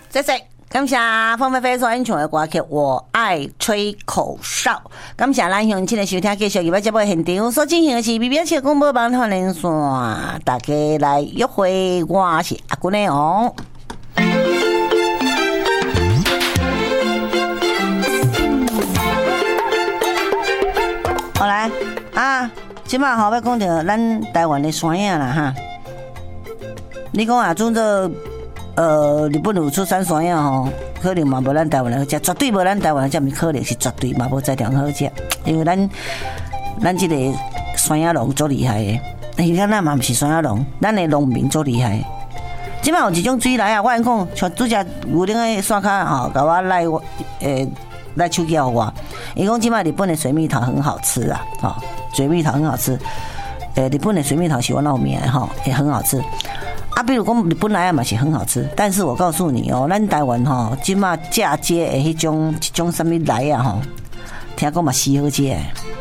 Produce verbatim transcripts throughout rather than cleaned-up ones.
谢谢。感谢凤飞飞所演唱的歌曲《我爱吹口哨》。感谢咱乡亲的收听，继续入来节目现场所进行的是 B B S 广播网团连线，大家来约会，我是阿君的哦。好来啊，今晚好要讲到咱台湾的山影啦哈。你讲啊，种这。呃，日本有出产山影吼，可能嘛无咱台湾好食，绝对无咱台湾这么可能是绝对嘛无再条好食，因为咱咱这个山影龙足厉害的，你看咱嘛不是山影龙，咱的农民足厉害。即摆有一种水来啊，我跟讲，像拄只牛奶的山骹吼，甲我来我诶来手机互我，伊讲即摆日本的水蜜桃很好吃啊，吼，水蜜桃很好吃，诶，日本的水蜜桃是我老名的吼，也很好吃。啊，比如讲日本来啊嘛是很好吃，但是我告诉你哦，咱台湾吼，即马嫁接的迄种一种什么来啊吼，听讲嘛死好食的，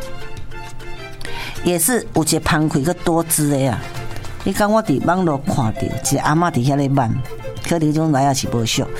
也是有一个芳开个多汁的啊。你讲我伫网络看到一个阿嬷伫遐咧卖，可能种来啊是无俗，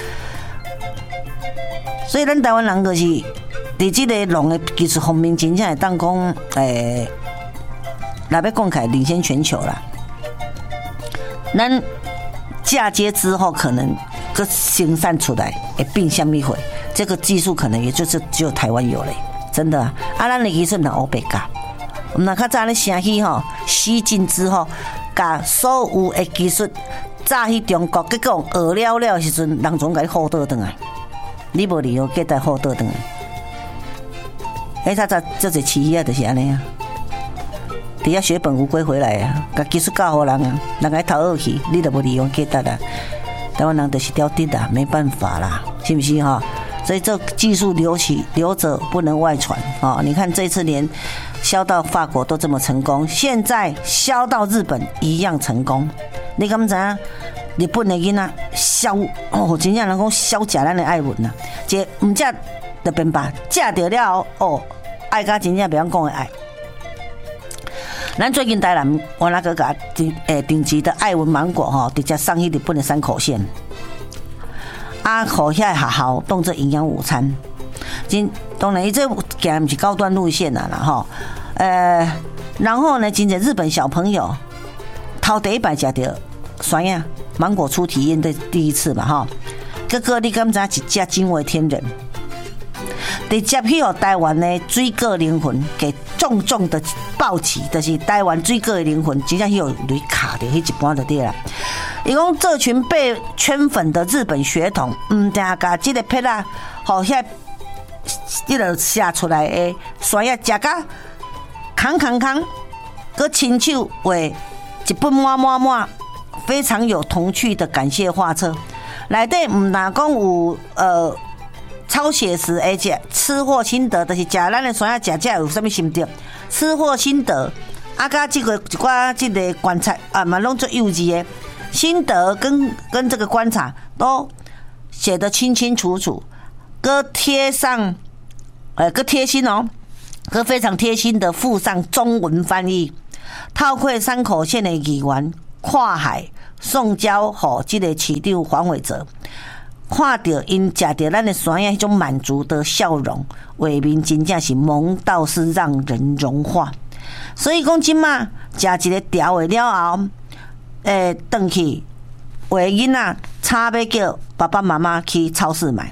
所以咱台湾人就是伫即个农的技术方面，真正会当讲诶，若要讲起来领先全球啦。咱嫁接之后，可能个生产出来会变什么货？这个技术可能也就是只有台湾有嘞，真的啊！啊，咱的技术哪欧北教？我们那较早咧城区吼，西进之后，甲所有的技术炸去中国，结果学了了时阵，人总甲你好倒转来，你无理由给他好倒转来。哎，他这这这企业就是安尼啊。底下血本无归回来啊，甲技术教好人啊，人家偷学去，你都无利用给他啦。台湾人就是刁滴啦，没办法啦，是不是哈？所以这技术留起留着不能外传啊！你看这次连销到法国都这么成功，现在销到日本一样成功。你敢知影？日本的囡仔销哦，真正人讲销假咱的爱文呐，这唔食就变吧，食着了哦，爱甲真正别人讲的爱。咱最近台南我那个个诶顶级的爱文芒果吼，直接上去日本的山口县，啊，口遐学校当做营养午餐。真当然，伊这行不是高端路线啦啦吼，呃，然后呢，真正日本小朋友头第一摆食到酸呀芒果初体验的第一次嘛吼，哥哥你敢知一只惊为天人？直接去予台湾的水果灵魂给重重的抱起，就是台湾水果的灵魂，真正去有雷卡的迄一半就对了。伊讲这群被圈粉的日本血统，唔定甲这个撇啊，好遐，这个写出来的酸叶食甲扛扛扛，佮亲手画一本满满满，非常有童趣的感谢画册。内底唔但讲有呃。超写实，而且吃货心得，就是食咱的酸仔食食有啥物心得？吃货心得，啊，甲这个一寡这个观察啊，嘛拢做幼稚的心得跟跟这个观察都写得清清楚楚，搁贴上，呃，搁贴心哦，搁非常贴心的附上中文翻译，透过山口县的议员跨海送交予这个市长黄伟哲。看到因食到咱的酸呀，迄种满足的笑容，画面真正是萌到是让人融化。所以讲，即马食一个条的了后，诶，转去为囡仔差要叫爸爸妈妈去超市买，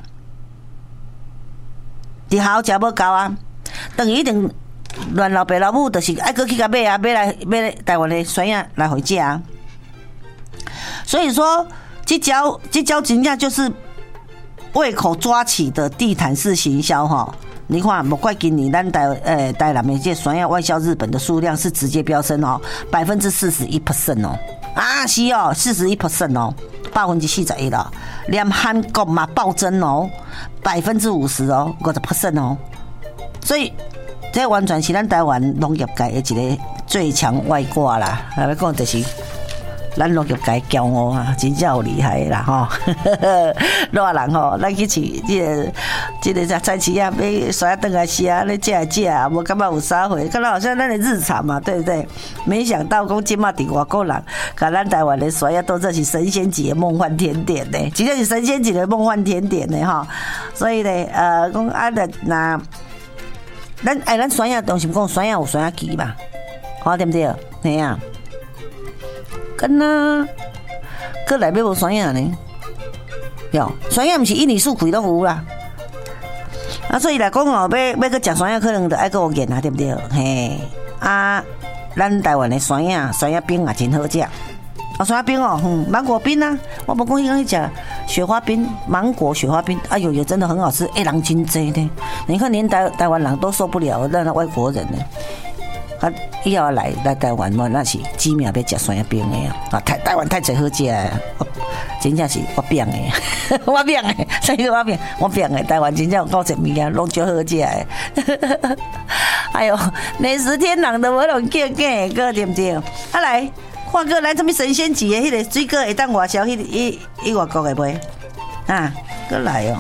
伫校食要够啊，等于一定乱老爸老母就是爱搁去甲买啊，买来买来台湾的酸呀来回食啊。所以说，这招这招真正就是胃口抓起的地毯式行销哈！你看，不怪今年咱台呃台南的这酸药外销日本的数量是直接飙升哦，百分之四十一 percent 哦，啊是哦，四十一 percent 哦，百分之四十一了，连韩国嘛暴增哦，百分之五十哦，五十 percent 哦，所以这完全是咱台湾农业界的一个最强外挂啦，来讲就是。 咱落去该骄傲啊，真正有厉害啦吼！热人吼，咱去饲这个这个在菜市啊，要刷顿来吃啊，你食来食啊，无感觉有啥货，看到好像咱的日常嘛，对不对？没想到讲今嘛伫外国人，甲咱台湾的刷啊，都这是神仙级的梦幻甜点呢，真正是神仙级的梦幻甜点呢哈！所以呢，呃，讲啊，那咱哎，咱刷啊，东西讲刷啊有刷啊机嘛，好对不对？嘿啊。跟啊，搁内面无酸样呢？哟，酸样毋是一年四季拢有啦。啊，所以来讲哦，要要搁食酸样，可能就爱搁有盐啊，对不对？嘿，啊，咱台湾的酸样酸样冰也真好食。啊，酸样冰哦，嗯，芒果冰啊，我无讲迄个食雪花冰，芒果雪花冰，哎呦呦，真的很好吃，哎，人真多呢。你看连台台湾人都受不了，那外国人呢？啊，以后来来台湾嘛，那是指名要食酸叶冰的啊！台台湾太侪好食啊，真正是我变的，我变的，所以我变，我变的。台湾真正有够侪物件，拢足好食的。哎呦，美食天堂的我拢见见个对不对？啊来，看个来什么神仙级的迄个水果会当外销，迄迄迄外国的袂？啊，过来哦，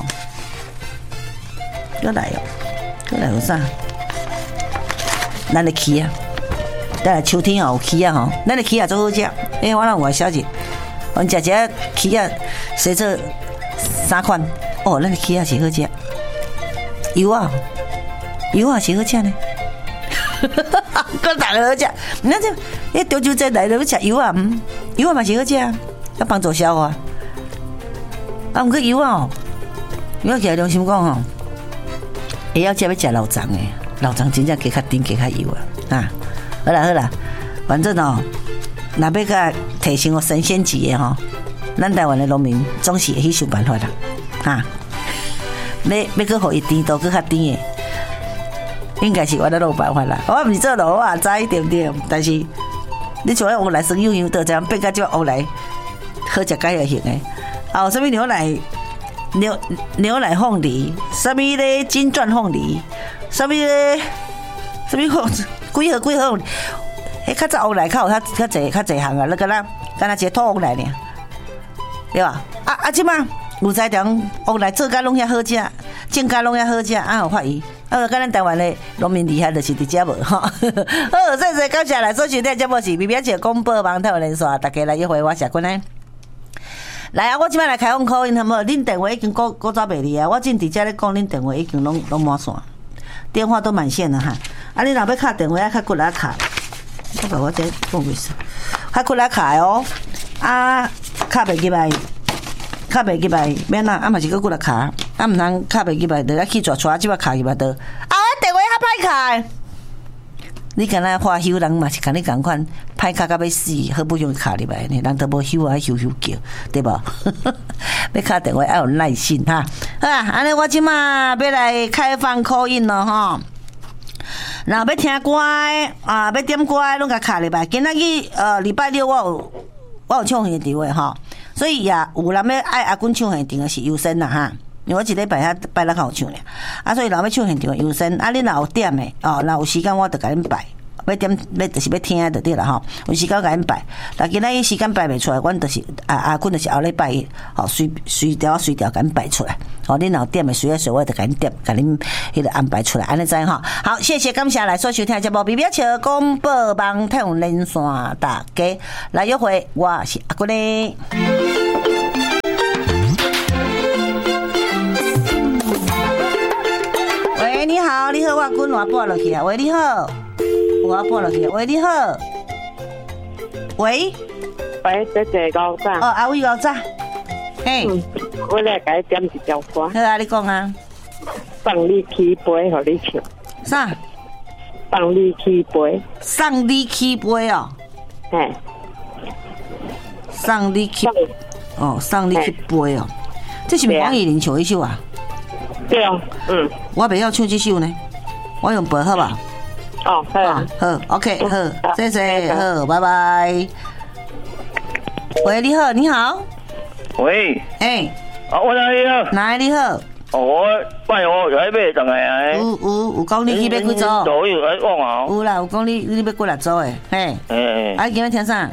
过来哦，过来有啥？咱的蛆啊，咱来秋天哦有蛆啊吼，咱的蛆啊最好食。哎，我让外小姐，我食只蛆啊，随做三款。哦，咱的蛆啊是好食，油啊，油啊是好食呢。更大个好食，你看这，哎，中秋节来了要食油啊，嗯，油啊嘛是好食啊，要帮助消化。啊，毋过油啊哦，油啊起来良心讲吼，会晓食要食老张诶。老张真正加较甜加较油啊！啊，好啦好啦，反正哦，若要甲提升个神仙级的吼，咱台湾的农民总是会去想办法啦，哈！要要搁互伊甜度搁较甜的，应该是我咧有办法啦。我毋是做路我也知对不对？但是你像迄乌来生幼样倒，这样变甲即乌来好食解药型的，啊，有啥物牛奶牛牛奶凤梨，啥物咧金钻凤梨。什么咧？什么好？几号几号？迄较早乌来较有较较济较济项啊！那个啦，干那一个土乌来呢，对吧？啊啊！即马有才场乌来做甲拢遐好食，种甲拢遐好食，啊有法医。啊，甲咱台湾的农民厉害，就是伫遮无吼。好，谢谢感谢来所收听节目是微微姐广播网台连线，大家来约会我谢君呢。来啊！我即摆来开放call因好无？恁电话已经过过早袂离啊！我正伫遮咧讲，恁电话已经拢拢满线。电话都满线了哈，啊！你若要卡电话要卡骨拉卡，我把我这讲几次，卡骨拉卡哦，啊，卡袂入来，卡袂入来，免啦，啊嘛是个骨拉卡，啊毋通卡袂入来，就要去抓抓，即摆卡入来倒，啊，电话较歹卡，你敢若花休人嘛是甲你共款，歹卡到要死，好不容易卡入来呢，人都无休啊，休休叫，对无？要卡电话要有耐心哈，好啦，安尼我即马要来开放call in咯吼。然后要听歌啊，要点歌拢甲卡入来。今仔日呃礼拜六我有我有唱现场的吼，所以也有人要爱阿君唱现场的是优先啦哈。因为我一礼拜遐拜六较有唱咧，啊，所以若要唱现场的优先，啊，恁若有点的哦，若有时间我就甲恁拜。要点要就是要听就对啦吼，有时间甲因拜。但今仔日时间拜袂出来，阮就是啊啊，阮就是后礼拜一，吼随随调随调甲因拜出来。吼，恁若点的随啊随，我就甲因点，甲恁迄个安排出来，安尼知吼。好，谢谢感谢来所收听节目，比表笑广播网台连线，大家来约会，我是阿君嘞。喂，你好，你好，我君我拨落去啊。喂，你好。我拨落去，喂，你好，喂， 喂，姐姐高早。 哦，阿伟高早，嘿、嗯， 我来给你点一条歌。 好啊，你讲啊。 放你起杯，互你唱。 啥？ 放你起杯。 送你起杯哦。 嘿。 送你起。哦，送你起杯哦。这是黄义玲唱一首啊？ 对哦，嗯。 我袂晓唱这首呢，我用背好吧？ 哦，好， 好 ，OK， 好，谢谢，好，拜拜。喂，你好，你好。 喂。 哎、欸。 啊，我哪里好？ 哪里你好？ 哦，我拜我来买当个啊。 有有有讲你去买几组？ 都有来讲啊。 有啦，有讲你你要几来组诶，嘿。 诶。 啊，今日听啥？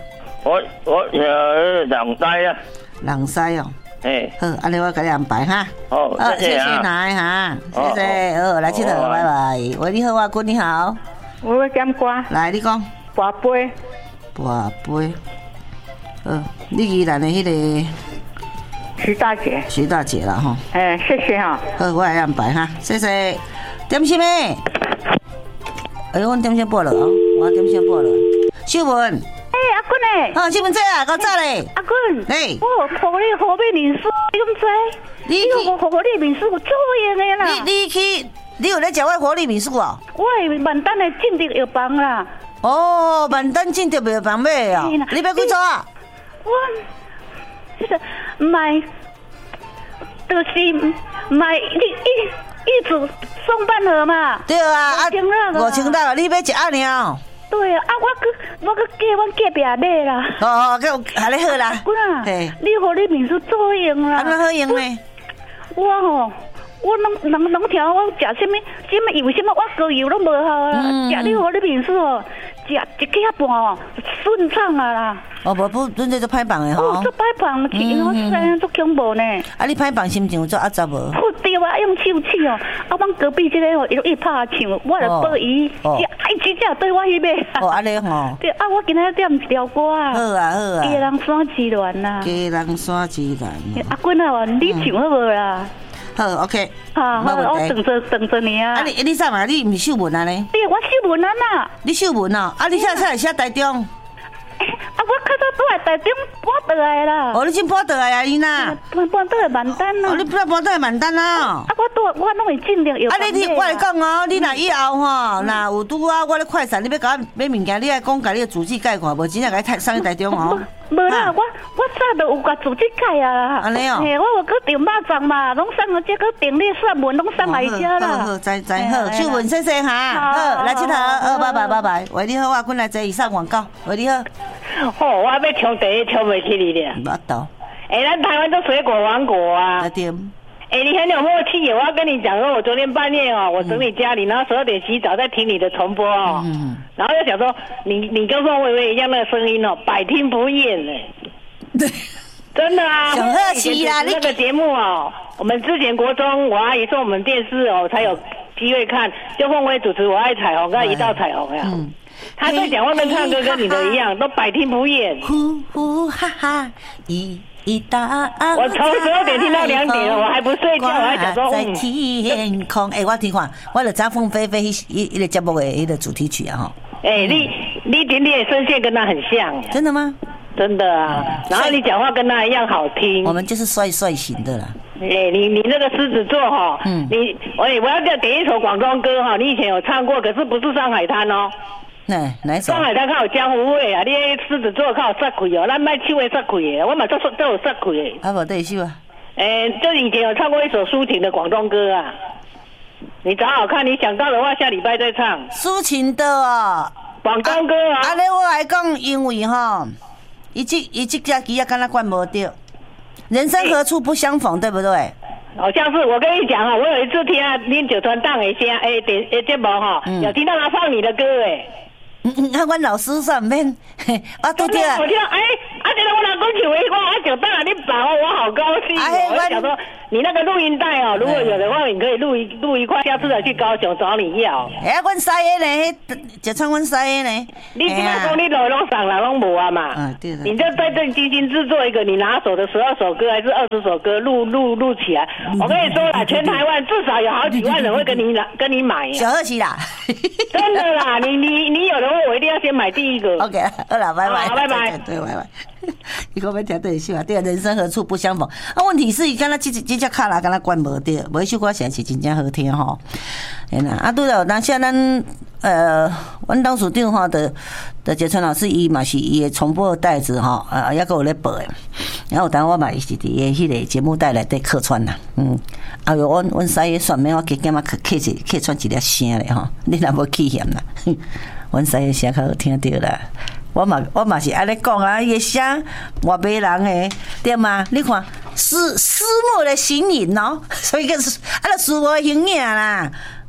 我我呃两代啊， 人西哦。 哎， 好，安尼我给你安排哈。 好， 好，谢谢谢谢啊。 奶哈， 哦谢谢。好，来佚佗， 好拜拜。喂，你好，阿君你好。 我要点歌， 来，你讲。 拔杯。 跋杯。好，你宜兰的迄个徐大姐。 徐大姐啦吼。 哎，谢谢哈。 好，我来安排哈，谢谢。点心诶。哎呦，阮点心报了哦，我点心报了。秀文。 哎，阿君诶。 哦，秀文姐啊，够早咧。 阿君。 嘿。 我互你何必面书，你咁知？ 你去我互你面书有做用的啦。 你你去，你有咧食我活力民宿哦？ 我的万丹的进入药房啦。 哦，万丹进入药房买啊？你要几组啊？ 我这个买，就是买一一一组送半盒嘛。 对啊， 五千六啊。 五千六，你要一盒尔？ 对啊，啊我搁我搁叫阮隔壁买啦。 哦哦，个还咧好啦。 滚啊！ 嘿， 你互你面书做用啦。 安怎好用呢？ 我吼，我拢人拢听我食什么什么油什么，我膏油拢无效啦。食你互你面书哦，食一克半哦，顺畅啊啦。 哦，无不，恁这做歹放的吼。 哦，做歹放去，我生做恐怖呢。 啊，你歹放心情有做压杂无？ 好对啊，用手气哦。啊，阮隔壁这个哦，伊一拍唱，我就报伊，爱真正对我去买。 哦，安尼吼。 对啊，我今仔点一条歌啊。 好啊，好啊。 家人山之恋呐。 家人山之恋。 阿君啊，你唱好无啦？ 好 ，OK。 好，好，我等着等着你啊。 啊，你你啥嘛？你毋是秀文啊呢？ 对，我秀文啊呐。 你秀文哦？啊，你现在写台中？ 啊，我较早都来台中搬倒来啦。 哦，你先搬倒来啊，伊呐？ 搬搬倒来万丹啦。 哦，你搬搬倒来万丹啦？ 啊，我都我拢会进入药房。 啊，你我来讲哦，你若以后吼，若有拄啊，我咧快闪，你要甲我买物件，你爱讲甲你的主机改看，无真正甲你送去台中哦。 无啦，我我早就有甲自己改啊。 安尼哦。 嘿，我有搁订肉粽嘛，拢送我这个订你散文，拢送来遮啦。 好好，知知好，秀文谢谢哈。好，来佚佗，好，拜拜拜拜。喂，你好，我滚来坐以上广告。喂，你好。 哦，我要冲第一，冲袂起你咧。 无到。 哎，咱台湾都水果王国啊。 对。 哎，你很有默契耶！我要跟你讲说，我昨天半夜哦，我整理家里，然后十二点洗澡，在听你的重播哦，嗯、然后又想说，你你跟凤薇薇一样那个声音哦，百听不厌哎， 对， 真的啊！ 很客气啦， 那个节目哦，我们之前国中我阿姨说我们电视哦才有机会看，就凤薇主持《我爱彩虹》跟一道彩虹呀。嗯他在讲话跟唱歌跟你的一样，都百听不厌。 呼呼哈哈，一一大。 我从十二点听到两点了，我还不睡觉，我还想说， 在天空。哎，我听看，我就知凤飞飞迄迄个节目的迄个主题曲啊吼。 哎，你你点点声线跟他很像。 真的吗？ 真的啊，然后你讲话跟他一样好听。 我们就是帅帅型的啦。 哎，你你那个狮子座哈，嗯，你我我要再点一首广东歌哈，你以前有唱过，可是不是上海滩哦。 哪哪一首？ 上海滩较有江湖味啊！你狮子座较有杀气哦，咱卖手的杀气的，我嘛都都有杀气的。 啊，无对首啊。 诶、欸，就以前有唱过一首抒情的广东歌啊，你找好看，你想到的话，下礼拜再唱。 抒情的哦， 广东歌啊。 啊，咧我来讲，因为吼，伊这伊这只机啊，敢若管无着，人生何处不相逢，欸、对不对？ 好像是我跟你讲啊，我有一次听啊，恁九团档的声，诶，点诶节目哈，有听到他放你的歌诶。 嗯嗯，啊，阮老师算免，我拄着啊。 我听到，哎、欸，啊，这个我老公唱的歌，啊，九档啊，你把我，我好高兴、啊。我想说，你那个录音带哦，如果有的话，你可以录一录一块，下次再去高雄找你要。 哎呀，阮师的呢，就唱阮师的呢。 你今麦讲你路拢上了拢无啊嘛？嗯，对的。你就在正精心制作一个你拿手的十二首歌还是二十首歌，录录录起来。我跟你说啦，全台湾至少有好几万人会跟你拿跟你买。 小贺琪啦， 真的啦，你你你有的话，我一定要先买第一个。 OK， 好啦，拜拜， 拜拜， 对，拜拜。你讲要听对首啊？对啊，人生何处不相逢。啊，问题是伊敢若这这只卡拉敢若管无着，无迄首歌实在是真正好听吼。哎啦，啊对了，当下咱呃，阮董事长吼的的杰川老师，伊嘛是伊的重播带子吼，啊，抑个有咧报的。然后当我嘛是伫诶迄个节目带内底客串啦，嗯，啊哟，阮阮师爷算命，我加减啊客客一客串一粒声咧吼，你若无气嫌啦，阮师爷声较好听着啦。我嘛我嘛是安尼讲啊，伊个声我袂人诶，对吗？你看私私募的形影哦，所以个是啊，著私募形影啦。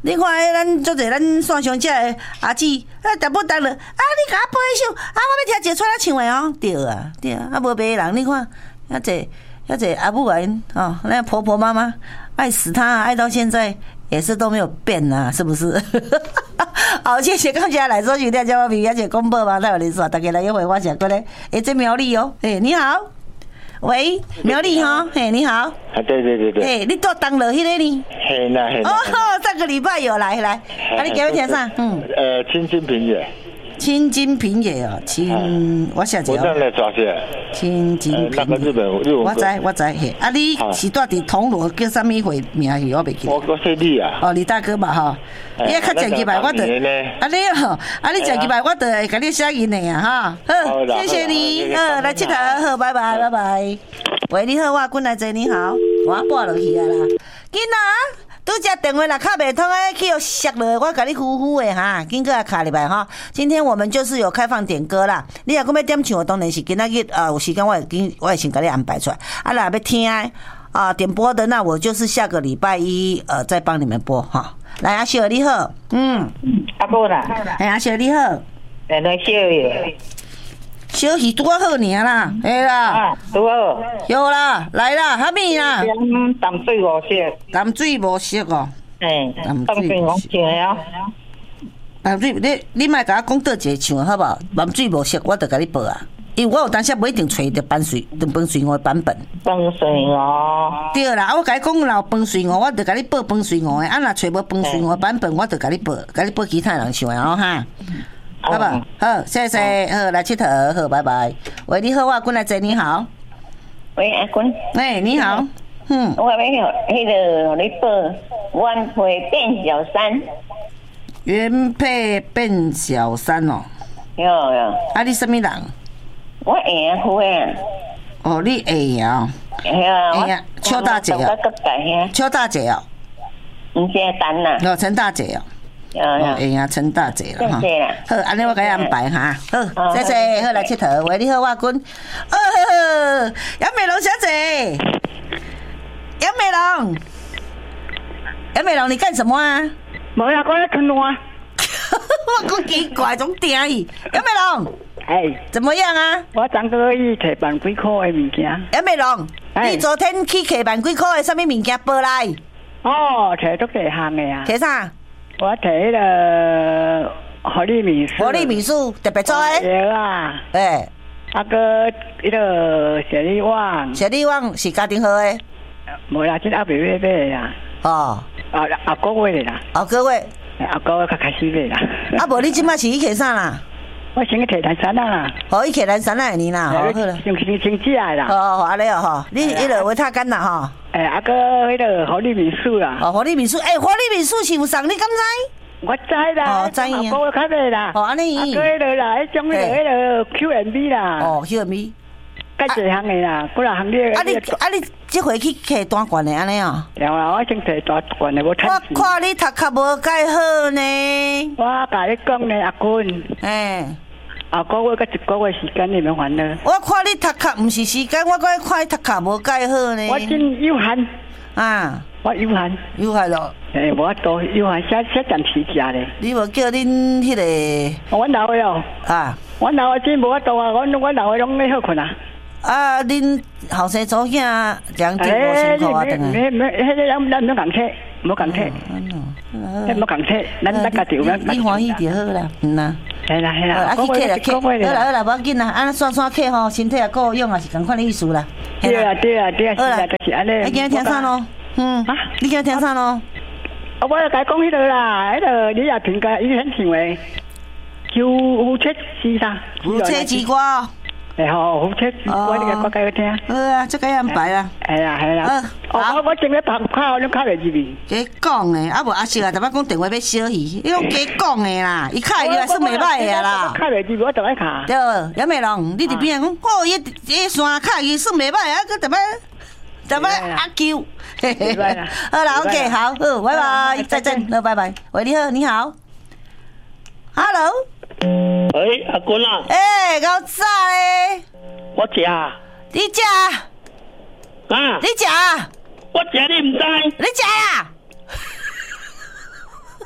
你看迄咱做者咱线上遮的阿姊，啊，逐不逐了，啊，你甲我播一首，啊，我要听一个出来唱的哦，对啊，对啊，啊，无别人，你看，遐济遐济阿母啊，哦，那婆婆妈妈爱死他，爱到现在也是都没有变啊，是不是？好，谢谢刚才来收听大家我比而且公布嘛，那有人说大家来一回我讲过嘞，哎，这苗栗哦，哎，你好。喂，苗栗哈，嘿，你好。 啊，对对对对。 嘿，你到当了迄个呢？ 嘿那嘿。 哦，上个礼拜有来来，啊，你给我听啥？嗯。 呃，青金平野。 青金平野哦，青，我写一下。 我正来抓些。 青金平野。 那个日本日文。 我知我知嘿，啊，你是住伫铜锣叫什么会名是我袂记。 我我姓李啊。 哦，李大哥嘛哈。你较正几摆，我得。啊你哦，啊你正几摆，我得会甲你写印的呀哈。好，谢谢你，好来佚佗，好，拜拜拜拜。喂，你好，我滚来坐，你好，我拨落去啊啦，紧啊！拄只电话若卡袂通诶，去互摔落，我甲你呼呼诶哈，紧个卡入来哈。今天我们就是有开放点歌啦，你若讲要点唱，当然是今仔日啊有时间我会紧，我会先甲你安排出来。啊，若要听啊点播的，那我就是下个礼拜一呃再帮你们播哈。来，阿小你好，嗯， 阿哥啦， 哎，阿小你好， 来来小爷。 小鱼拄啊好尔啦，嘿啦， 啊，拄好， 有啦，来啦，哈咪啦， 淡水无色， 淡水无色哦， 嘿，淡水无色啊， 淡水，你你莫甲我讲倒一个唱好无？淡水无色，我着甲你报啊，因为我有当时不一定找着饭水、饭水鹅版本。 饭水鹅。对啦，我甲你讲若有饭水鹅，我着甲你报饭水鹅的，啊，若找无饭水鹅版本，我着甲你报，甲你报其他人唱的哦哈。好不好？好，谢谢，好来佚佗，好，拜拜。喂，你好，我滚来坐，你好。 喂，阿滚。 哎，你好。嗯。 我要迄迄个，互你报原配变小三。 原配变小三哦。 有有。 啊，你什么人？ 我会啊，会啊。 哦，你会啊？ 会啊。 会啊，邱大姐哦。邱大姐哦。 唔是陈呐。 哦，陈大姐哦。哦，会啊，陈大姐了哈。好，安尼我甲你安排哈。好，谢谢，好来佚佗。喂，你好，我滚。哦，杨美龙小姐，杨美龙，杨美龙，你干什么啊？ 无呀，我在吞碗。 我讲奇怪，总定伊。杨美龙， 哎， 怎么样啊？ 我昨个去摕万几块的物件。 杨美龙，你昨天去摕万几块的什么物件报来？ 哦，摕足几项的啊。 摕啥？ 我摕迄个活力米素， 活力米素特别做诶。 有啊， 诶， 啊个迄个小力旺， 小力旺是家庭号诶。 无啦，即阿未买买啦。哦，啊啊个月啦， 啊个月， 啊个月较开始买啦。 啊无你即摆是去摕啥啦？ 我先去摕蓝山啦。 哦，伊摕蓝山来呢啦，好好啦。 用清清起来啦。 哦，安尼哦吼，你迄个维他干啦吼。 诶，啊个迄个活力米素啦。 哦，活力米素，诶，活力米素是有送，你敢知？ 我知啦。哦， 知影。 啊个较买啦。 哦，安尼。 啊个迄个啦，迄种迄个迄个 Q M B 啦。 哦 ，Q M B。 介济项诶啦，几若项你。 啊你啊你即回去摕大罐诶安尼哦。 有啦，我先摕大罐诶，无趁钱。 我看你读较无介好呢。 我甲你讲呢，阿君。 诶。 后个月甲一个月时间你免烦恼。 我看你读较毋是时间，我讲看你读较无介好呢。 我真有限啊， 我有限， 有限咯。 诶，无法度有限，写写暂时食咧。 你无叫恁迄个？ 阮老的哦。啊。阮老的真无法度啊！阮阮老的拢咧好困啊。啊， 恁后生祖囝两点五辛苦啊，等下。 没没，迄个咱咱唔共体，无共体。咱无共体，咱大家就咱。 你欢喜就好啦，嗯啦。 系啦系啦， 啊去客啦客，好啦好啦，无要紧啦，安尼算算客吼，身体也够用啊，是共款的意思啦。 对啊对啊对啊，好啦，就是安尼。 你今日听啥咯？嗯，啊，你今日听啥咯？ 我我甲讲迄个啦，迄个李亚平甲伊很唱诶，叫胡切是啥？ 胡切之歌。 哎吼，胡切之歌，你甲我解听。 好啊，即个安排啦。 系啦系啦。哦，我正咧拍卡，你卡袂入去。 假讲诶，啊无阿叔啊，逐摆讲电话要小气，你讲假讲诶啦，伊卡入来算袂歹诶啦。 卡袂入，我就爱卡。 对，杨美龙，你伫边讲，哦，伊伊线卡伊算袂歹啊，佮逐摆逐摆阿舅。好啦 ，OK， 好，好，拜拜，再见，好，拜拜。喂，你好，你好 ，Hello。 喂，阿君啊。 诶，搞早诶。 我食。 你食？ 啊？ 你食？ 我食你唔知。 你食啊？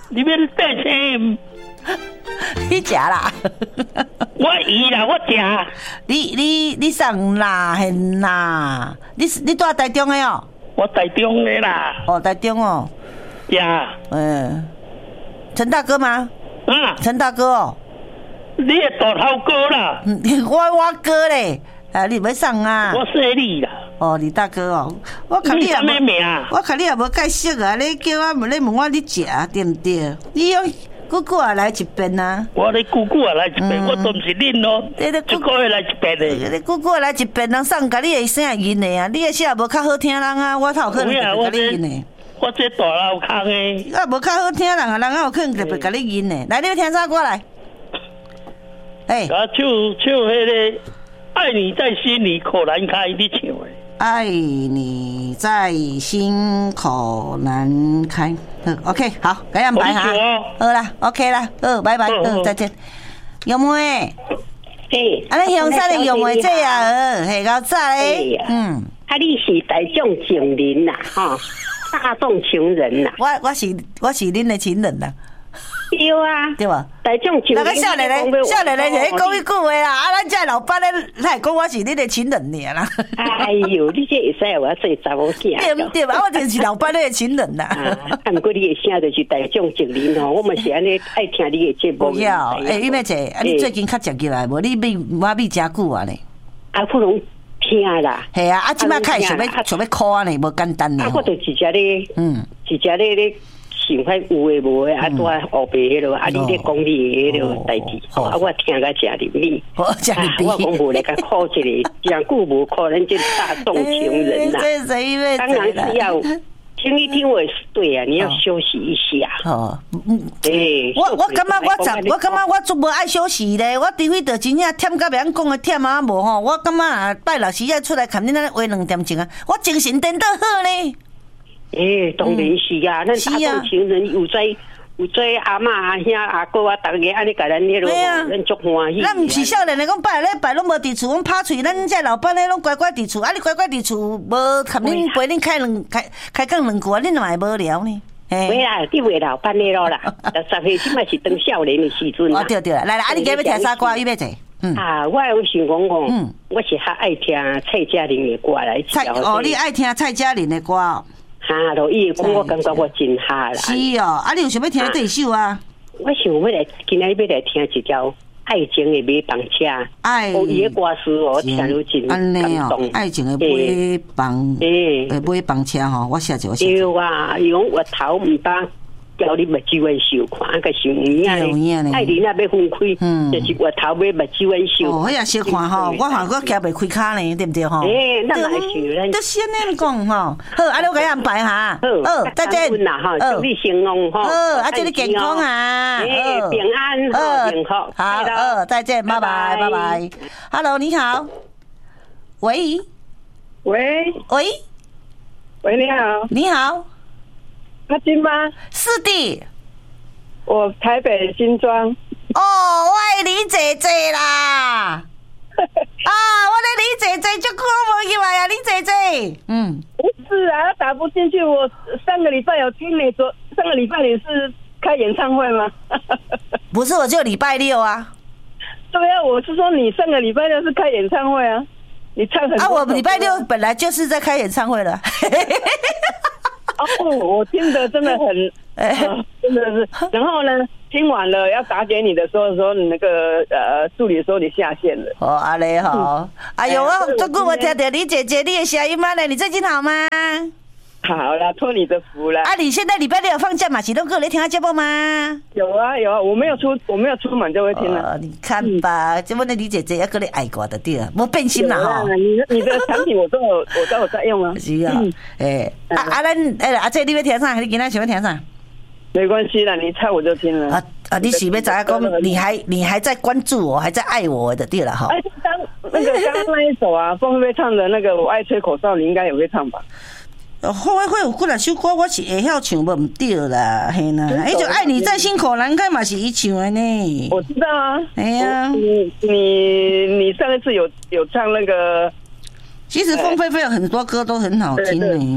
你免带钱。 你食啦？ 我伊啦，我食。 你你你送啦，hen啦？你你住台中的哦？ 我台中的啦。 哦，台中哦。 呀。 嗯，陈大哥吗？ 啊， 陈大哥哦。 你的大头哥啦。 嗯，我我哥嘞。啊，你要送啊？ 我说你啦。 哦，李大哥哦，我看你也无，我看你也无介绍啊！你叫我问你问我你食对唔对？你用姑姑也来一遍啊！ 我你姑姑也来一遍，嗯、我都唔是恁咯。你你姑姑也来一遍的。 你姑姑来一遍，人送甲你的声音的啊！你的声也无较好听人啊，我头可能特别甲你音的。 我这大老坑的。 我无较好听人啊，人啊有可能特别甲你音的。来，你要听啥歌来？哎， 啊，唱唱迄个。爱你在心里口难开，你唱的。 爱你在心口难开。OK， 好，改安排哈。好啦 ，OK 啦，好，拜拜，好，再见。玉妹， 嘿， 啊，你乡下的玉妹这啊，嘿，搞咋嘞？嗯， 啊，你是大众情人呐，哈，大众情人呐。 我我是我是恁的情人呐。 对啊， 对吧？ 大众情人。 那个少年嘞，少年嘞，就讲一句话啦。啊，咱这老板咧，来讲我是你的情人尔啦。 哎呦，你这会使我做查某囝。 对唔对吧？我就是老板的情人啦。 啊，不过你的声就是大众情人吼，我嘛是安尼爱听你的节目。 不要，哎，玉妹姐，啊，你最近较食起来无？你秘我秘真久啊咧。 啊，不能听啦。 系啊，啊，即摆开想要想要考啊呢，无简单呢。 啊，我就直接咧，嗯，直接咧咧。想法有诶无诶，啊，拄啊后背迄落，啊，你咧讲你迄落代志，啊，我听甲食入味， 我食入味， 我讲无咧，甲考一个，真久无可能这大众情人啦。当然是要听一听我是对啊，你要休息一下。哦， 嗯，诶，我我感觉我昨我感觉我足无爱休息咧，我除非着真正忝甲袂晓讲诶忝啊无吼，我感觉啊拜六时啊出来看恁那话两点钟啊，我精神颠倒好咧。 诶，当然是啊，咱大众情人有在有在阿嬷阿兄阿哥啊，逐个安尼甲咱迄落，咱足欢喜。 咱毋是少年的，讲拜礼拜拢无伫厝，阮拍喙，咱这老板咧拢乖乖伫厝，啊，你乖乖伫厝，无含恁陪恁开两开开讲两句啊，恁嘛会无聊呢？ 袂啦，你为老板的咯啦，十岁即嘛是当少年的时阵。 哦，对对啦，来来，啊，你今日听啥歌？预备者。 嗯啊，我有想讲讲，我是较爱听蔡佳玲的歌来。 蔡哦，你爱听蔡佳玲的歌哦。 哈咯，伊讲我感觉我真哈啦。 是哦，啊，你有想要听第一首啊？ 我想要来，今日要来听一条《爱情的尾房车》。 爱伊的歌词我听了真感动。 爱情的尾房，诶，尾房车吼，我写一个。 对啊，伊讲我头唔当。叫你目睭眼受看，个是有影咧。爱你那要分开，就是我头尾目睭眼受。 哦，迄也小看吼，我好我夹袂开卡呢，对不对吼？ 诶，那来是咱。 都先那讲吼，好，啊，你给安排哈。好，再见。 好，祝你成功哈。 好，啊，祝你健康啊。 诶，平安，好，幸福。 好，好，再见，拜拜，拜拜。Hello， 你好。喂。 喂。 喂。 喂，你好。 你好。 阿金吗？ 是的， 我台北新庄。 哦，我的李姐姐啦！啊，我的李姐姐就看不起来呀，李姐姐。嗯， 不是啊，打不进去。我上个礼拜有听你说，上个礼拜你是开演唱会吗？ 不是，我就礼拜六啊。 对啊，我是说你上个礼拜六是开演唱会啊，你唱很多啊，我礼拜六本来就是在开演唱会了。 哦，我听得真的很，呃、真的是。然后呢，听完了要打给你的时候，说你那个呃助理说你下线了。 哦，阿雷好。哎呦，我这个我听到李姐姐你的声音吗？你最近好吗？ 好啦，托你的福啦。 啊，你现在礼拜六有放假嘛？启动哥，你听他节目吗？ 有啊有啊，我没有出我没有出门就会听了。 哦，你看吧，这么的李姐姐要跟你爱过的对了，没变心了哈。 你你的产品我都有我都有在用啊。 是啊，哎，啊啊，咱哎阿姐你要听啥？你今天想要听啥？ 没关系啦，你猜我就听了。啊啊，你是要知影讲，你还你还在关注我，还在爱我的对了哈。 哎，刚那个刚刚那一首啊，凤飞飞唱的那个《我爱吹口哨》，你应该也会唱吧？ 后来会有几啊首歌，我是会晓唱，无唔对啦，嘿啦，迄就爱你在心口难开嘛，是伊唱的呢。 我知道啊， 哎呀， 你你你上一次有有唱那个， 其实凤飞飞有很多歌都很好听呢。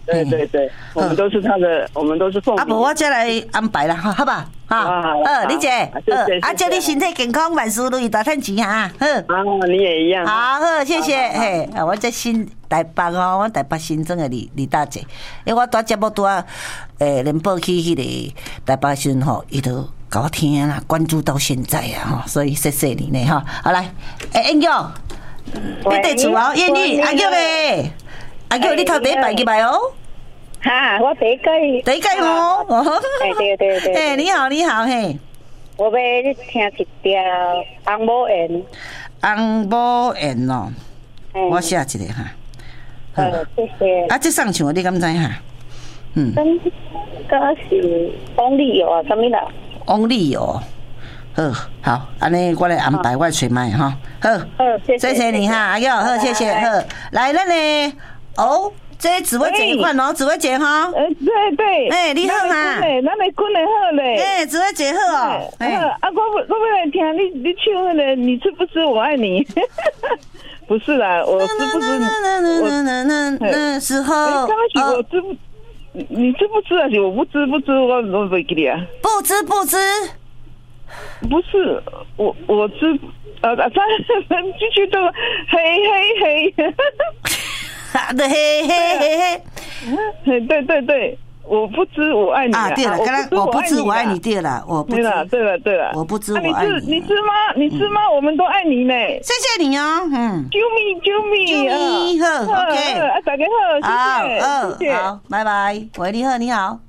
对对对，我们都是他的，我们都是奉礼。 啊，不，我再来安排啦，哈，好吧？哈，呃，李姐，呃，啊，祝你身体健康，万事如意，大赚钱哈，好。 啊，你也一样。 好，好，谢谢。嘿，啊，我这新台北哦，我台北新庄的李李大姐，因为我在节目拄啊，诶，联播去迄个台北时吼，伊都搞我听啦，关注到现在啊，吼，所以谢谢你呢，哈。好来，诶，英玉，你伫厝哦，艳玉，阿玉诶。阿舅，你头第一摆入来哦。 哈，我第一届。 第一届哦。 哎，对对对。 哎，你好，你好，嘿。 我要听一条红毛猿。 红毛猿哦。我写一个哈。 好，谢谢。 啊，这上唱你敢知哈？嗯。 咁，嗰是王力友啊，什么啦？ 王力友。好，好，安尼我来安排，我找麦哈。好， 好，谢谢， 谢谢你哈，阿舅，好，谢谢，好，来，咱呢。哦，这紫薇姐一款哦，紫薇姐哈。 呃，对对。 哎，你好哈。 哎，咱来困的好嘞。 哎，紫薇姐好哦。 哎，啊，我我我来听你你唱那个，你知不知我爱你？不是啦，我知不知？ 我那时候。 刚开始我知不？你知不知啊？我不知不知，我我不记得啊。 不知不知。 不是，我我知。呃，他继续这个嘿嘿嘿。 对嘿嘿嘿嘿，对对对，我不知我爱你啊！对了，刚刚我不知我爱你，对了，我不知， 对了，对了，对了， 我不知我爱你，你知吗？你知吗？我们都爱你呢， 谢谢你哦，嗯， 救命，救命， 救命，好 ，OK， 啊，大家好，谢谢，谢谢， 好，拜拜，喂，你好，你好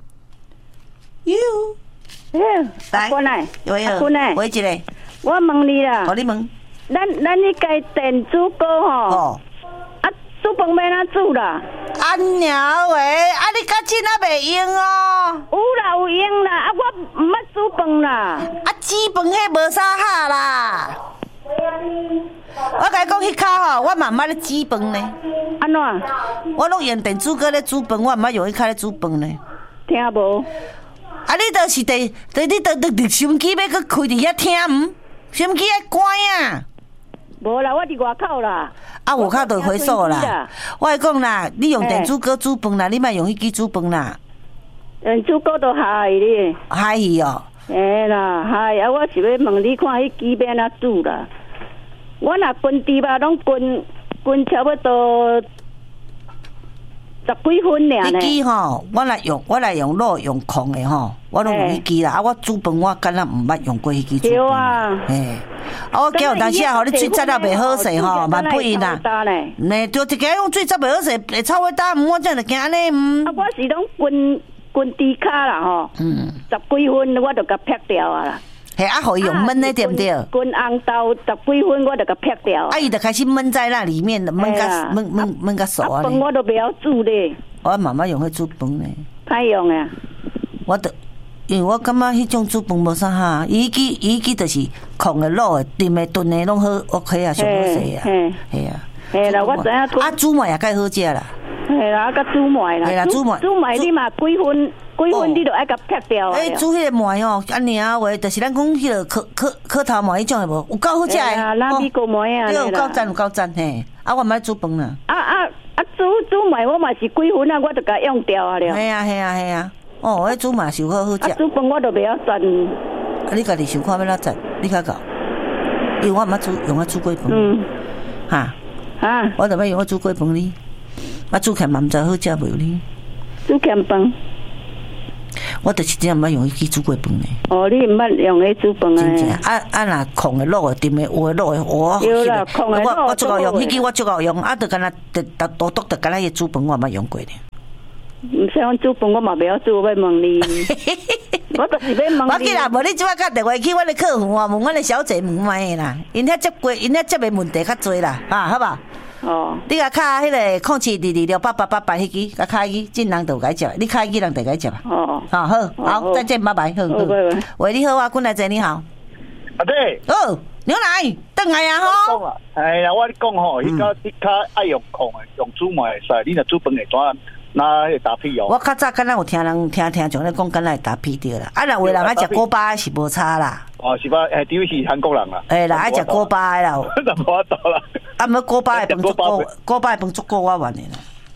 ，You， 嗯， 来， 过来， 喂， 过来， 喂，一个， 我问你啦， 好，你问， 咱咱迄个电子锅吼。煮饭要哪煮啦？ 啊鸟喂，啊你到今仔袂用哦？ 有啦有用啦，啊我唔捌煮饭啦。 啊煮饭迄无啥好啦。我甲你讲，迄骹吼，我嘛毋捌咧煮饭呢。 安怎？ 我拢用电子锅咧煮饭，我毋捌用迄骹咧煮饭呢。 听无？ 啊你倒是第第你倒倒收音机要搁开伫遐听毋？收音机爱关啊。 无啦，我伫外口啦。 啊，外口就回收啦。我来讲啦，你用电子锅煮饭啦，你莫用迄支煮饭啦。 电子锅都害你。 害伊哦。 嘿啦，害啊！我是要问你看，迄支要哪煮啦？我若滚猪肉拢滚滚差不多十几分尔呢。 迄支吼，我来用，我来用肉用空的吼，我拢用迄支啦。啊，我煮饭我敢若毋捌用过迄支煮饭。 对啊。 嘿。啊，我叫有当时啊，吼，你水质了袂好势吼，蛮不因啦。呢，就一家用水质袂好势，会臭味大，我真就惊安尼唔。 啊，我是拢滚滚猪骹啦吼，嗯，十几分我就甲撇掉啊啦。 嘿，啊，互伊用焖的对不对？ 滚红豆十几分我就甲撇掉。 啊，伊就开始焖在那里面，焖甲焖焖焖甲熟啊。 饭我都袂晓煮咧。 我妈妈用迄煮饭呢。 歹用啊。我都。因为我感觉迄种煮饭无啥哈，伊支伊支就是空的、卤的、炖的、炖的拢好 OK 啊，上好势啊，系啊。 嘿啦，我知影。 啊，煮糜也介好食啦。 嘿啦，甲煮糜啦。 嘿啦，煮糜。 煮糜你嘛几分几分你就爱甲撇掉啊。 诶，煮迄个糜哦，安尼啊话，就是咱讲迄个壳壳壳头糜迄种的无，有够好食诶。 啊，拉米糕糜啊。 对，有够赞，有够赞嘿。啊，我毋爱煮饭啦。 啊啊啊！煮煮糜我嘛是几分啊，我就甲用掉啊了。 系啊系啊系啊。哦，迄煮嘛是好好食。 啊，煮饭我都袂晓转。 啊，你家己想看要哪转？你较搞，因为我毋捌煮用啊煮过饭。 嗯。 哈。 啊。 我就要用我煮过饭哩，我煮起嘛毋知好食袂哩。 煮咸饭。 我就是真毋捌用迄支煮过饭呢。 哦，你毋捌用迄煮饭啊？ 真正啊啊！若空的、卤的、炖的、有的、卤的，我有啦，空的、 我我足够用，迄支我足够用，啊，就干那独独独独干那迄煮饭我毋捌用过呢。 唔使讲煮饭，我嘛袂晓煮，要问你。我就是要问你。 我记啦，无你即摆打电话去阮的客服啊，问阮的小姐问卖啦，因遐接过，因遐接的问题较多啦，啊，好吧？ 哦。你甲卡迄个空七二二六八八八八迄支，甲卡去，进人就该接，你卡去人就该接啊。 哦。 好好，好，再见，拜拜。好， 好，拜拜。 喂，你好啊，君来姐，你好。 啊对。 哦，牛奶，邓来啊吼。 哎呀，我你讲吼，迄个你较爱用空的，用煮糜会使，你若煮饭会怎？那会打屁哦！ 我较早敢若有听人听听像咧讲，敢若会打屁着啦。啊，若有人爱食锅巴是无差啦。 哦，是吧？诶，主要是韩国人啦。 诶，啦爱食锅巴诶啦。 那无法度啦。 啊，毋过锅巴诶饭足够，锅巴诶饭足够我玩诶啦。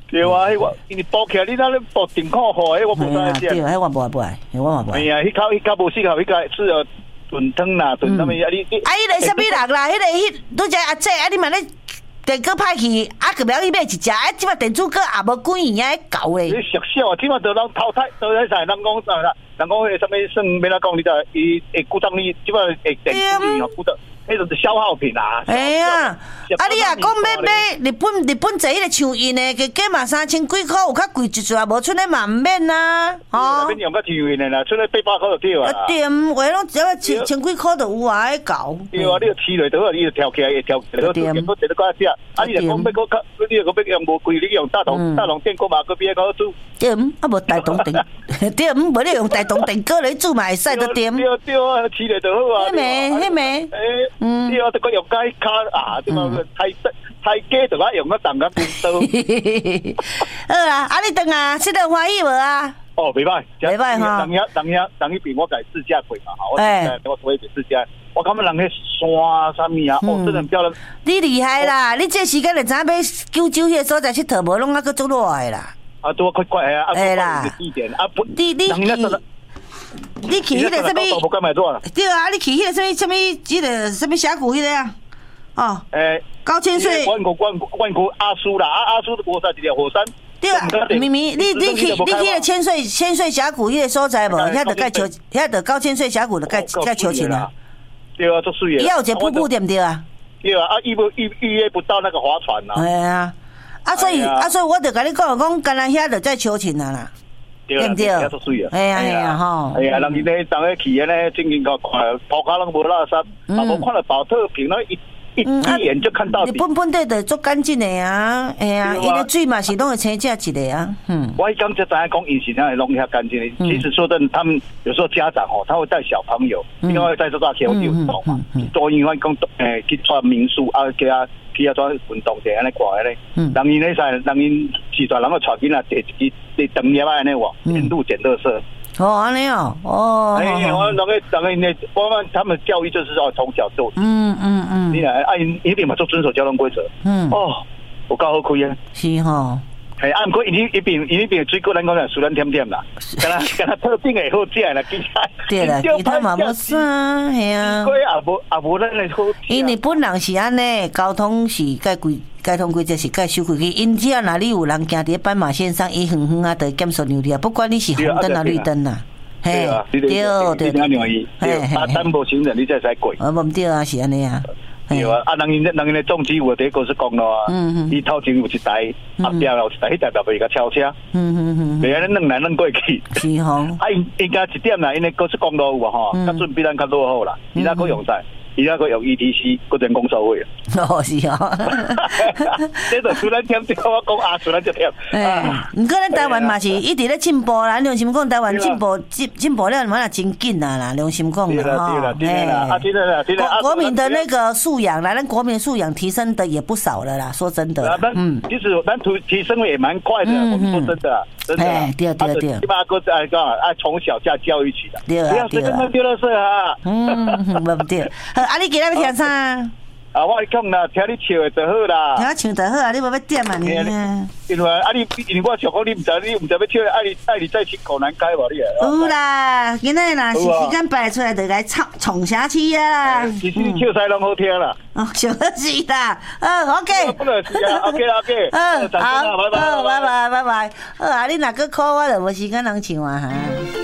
对啊，我因为包起来，你那咧包顶靠好，迄我无啥食。对啊，迄我无不爱，我嘛不爱。 哎呀，迄口迄口无适合，迄个适合炖汤啦，炖什么啊？你你。 啊，迄个什么人啦？迄个迄，拄只阿姐，啊，你嘛咧电锅歹去，啊，个不要去买一只，啊，即摆电子锅也无几年啊，搞咧。 你俗小啊，即摆都人淘汰，都在晒，人讲啥啦？人讲迄什么算免哪讲，你知伊会古当你即摆会电子哦，古当。迄就是消耗品啊！ 哎呀，啊你啊讲要买日本日本坐迄个像印的，加加嘛三千几块，有较贵一撮，无出来嘛唔免呐， 吼。免用较像印的啦，出来八百块就对啊。 对，话拢只要千千几块就有啊，迄搞。 对啊，你要饲落倒，你就跳起来，会跳起来，对，根本一个个食。啊，你就讲要个较，你又个要用无贵，你用大同大同电锅嘛，个比较好煮。 对，啊无大同电，对，无你用大同电锅来煮嘛，会使得点。 对对啊，饲落就好啊。 迄咩？迄咩？ 诶，嗯，对啊，这个用解卡啊，这个太太假就爱用个当个冰刀。 好啊，啊你等啊，吃得欢喜无啊？ 哦，袂歹， 袂歹哈。 人遐人遐人迄边我在自驾过嘛，哈，我我我去自驾，我感觉人迄山啥物啊，哦，真的很漂亮。 你厉害啦！你这时间就知影要九州迄个所在佚佗，无拢啊个做热的啦。 啊，多快快啊！ 哎啦， 地点啊不， 你你去，你去迄个什么？对啊，你去迄个什么什么迄个什么峡谷迄个啊？哦，诶，高千岁， 万国万国万国阿苏啦，阿阿苏的国山一条火山。 对啊，明明你你去你去迄个千岁千岁峡谷迄个所在无？遐着该求，遐着高千岁峡谷着该该求情啊。 对啊，足水的。 伊有一个瀑布对不对啊？ 对啊，啊预不预预约不到那个划船呐。 哎呀。啊，所以啊，所以我就甲你讲，讲干那遐就在求情啊啦， 对不对？ 哎呀哎呀吼！ 哎呀，人哋咧，当个去咧，正经个看，头壳拢无垃圾，啊，无看到保特瓶咧，一一一眼就看到底。 日本本地就足干净的啊，哎呀，伊的水嘛是拢会清净一个啊。嗯， 我刚才知影讲，因是那弄遐干净的。其实说真，他们有时候家长哦，他会带小朋友，因为在这大桥有运动嘛，多因为讲诶去穿民宿啊，给他。去啊，做运动者安尼看安尼，人因咧使，人因时代人个带囡仔坐一支坐长叶安尼哇，沿路捡垃圾。 哦，安尼哦，哦。 哎，我那个那个那，我们他们教育就是要从小做。 嗯嗯嗯。 你来，啊，一定嘛做遵守交通规则。嗯。哦，有够好开啊。 是吼。 系啊，毋过伊伊边伊边水果咱讲是输咱甜甜啦，敢若敢若特定会好食啦，其他对啦，其他嘛无啥，系啊。 水果也无也无咱的好食。 因日本人是安尼，交通是该规交通规则是该守规矩。因只要哪里有人行伫斑马线上，伊远远啊，就减速让你啊，不管你是红灯啊绿灯啊。 对啊，对对对，对，啊，单无行人你才使过。 啊，无唔对啊，是安尼啊。 对啊，啊，人因人因的重机有伫高速公路啊，伊头前有一台，后壁有一台，迄台后壁个超车，嗯嗯嗯，袂安尼弄来弄过去， 是吼。 啊，因应该一点啦，因为高速公路有啊吼，较准比咱较落后啦，伊那个用在。伊那个用 E T C 个人工收费哦，是哦。 这就虽然添，这我讲啊，虽然就添。 哎，不过咱台湾嘛是一直咧进步啦，良心讲，台湾进步进进步了，嘛真紧啦啦，良心讲啦哈。哎，啊，真的啦，真的。 国民的那个素养啦，咱国民素养提升的也不少了啦，说真的。 嗯，其实咱提提升也蛮快的，我们说真的，真的。 哎，对对对。 起码个爱讲啊，从小加教育起的， 对啊， 不要随便丢垃圾啊。 嗯，不对。啊，你今日要听啥？ 啊，我讲啦，听你唱的就好啦。 听我唱就好啊，你无要点啊你？ 因为啊，你因为我想讲，你唔知你唔知要唱爱你爱你再辛苦难改无你啊？ 有啦，今日啦是时间摆出来就来唱唱下去啊。 其实你唱晒拢好听啦。 哦，上好是啦。嗯 ，OK。 不能是啊 ，OK OK。 嗯，好，拜拜拜拜拜拜。好啊，你若个 call 我就无时间通唱啊哈。